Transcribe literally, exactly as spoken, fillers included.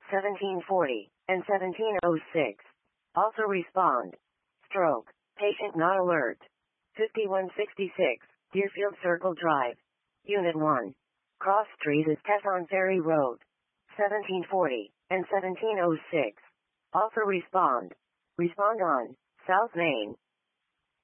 seventeen forty, and seventeen oh six. Also respond. Stroke. Patient not alert. fifty-one sixty-six, Deerfield Circle Drive. Unit one. Cross Street is Tesson Ferry Road. seventeen forty, and seventeen oh six. Also respond. Respond on South Main.